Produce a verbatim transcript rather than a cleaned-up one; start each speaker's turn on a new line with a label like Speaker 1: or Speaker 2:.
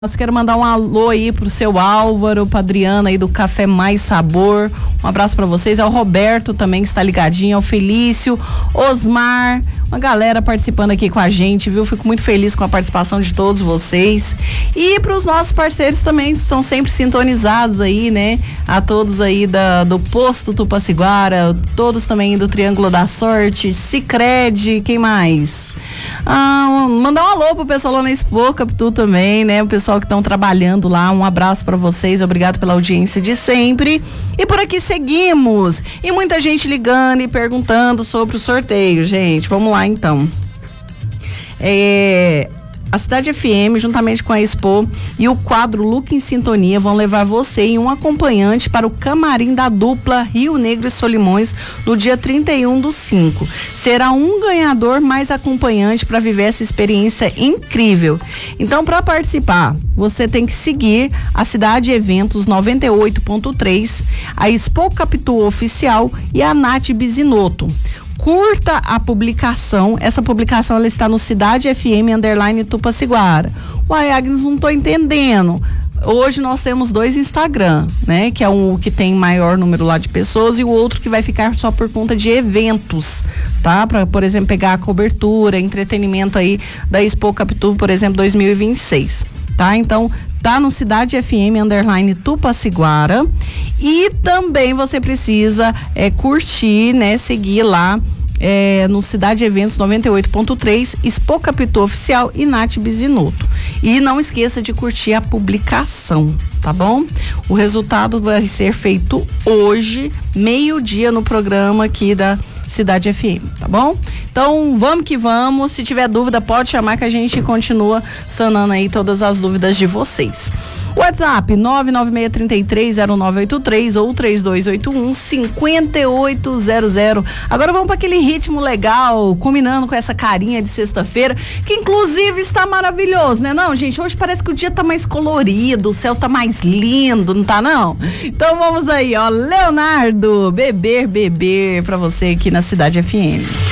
Speaker 1: Eu quero mandar um alô aí pro seu Álvaro, pra Adriana aí do Café Mais Sabor. Um abraço pra vocês. É o Roberto também que está ligadinho, é o Felício, Osmar, uma galera participando aqui com a gente, viu? Fico muito feliz com a participação de todos vocês. E pros nossos parceiros também, que estão sempre sintonizados aí, né? A todos aí da, do Posto Tupaciguara, todos também do Triângulo da Sorte, Sicredi, quem mais? Ah, mandar um alô pro pessoal lá na Expo Capitu também, né? O pessoal que estão trabalhando lá, um abraço para vocês, obrigado pela audiência de sempre. E por aqui seguimos. E muita gente ligando e perguntando sobre o sorteio, gente. Vamos lá então. É... A Cidade F M, juntamente com a Expo e o quadro Look em Sintonia, vão levar você e um acompanhante para o camarim da dupla Rio Negro e Solimões no dia trinta e um do cinco. Será um ganhador mais acompanhante para viver essa experiência incrível. Então, para participar, você tem que seguir a Cidade Eventos noventa e oito ponto três, a Expo Capitu Oficial e a Nath Bizinoto. Curta a publicação, essa publicação ela está no Cidade F M underline Tupaciguara. Uai, Agnes, não tô entendendo. Hoje nós temos dois Instagram, né? Que é um que tem maior número lá de pessoas e o outro que vai ficar só por conta de eventos, tá? Para, por exemplo, pegar a cobertura, entretenimento aí da Expo Capitu, por exemplo, dois mil e vinte e seis, tá? Então, tá no Cidade F M underline Tupaciguara. E também você precisa é, curtir, né? Seguir lá é, no Cidade Eventos noventa e oito ponto três, Expo Capitu Oficial e Nath Bizinoto. E não esqueça de curtir a publicação, tá bom? O resultado vai ser feito hoje, meio-dia, no programa aqui da Cidade F M, tá bom? Então, vamos que vamos. Se tiver dúvida, pode chamar que a gente continua sanando aí todas as dúvidas de vocês. WhatsApp nove nove seis três três zero nove oito três ou três dois oito um cinco oito zero zero. Agora vamos para aquele ritmo legal, combinando com essa carinha de sexta-feira, que inclusive está maravilhoso, né? Não, gente, hoje parece que o dia tá mais colorido, o céu tá mais lindo, não tá não? Então vamos aí, ó, Leonardo, Beber, Beber, pra você aqui na Cidade F M.